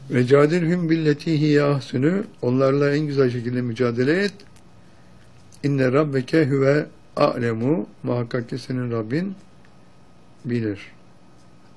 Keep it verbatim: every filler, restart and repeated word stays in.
Ve cadilhum billeti hiye ahsünü, onlarla en güzel şekilde mücadele et. İnne rabbeke huve a'lemu, muhakkak ki senin Rabbin bilir.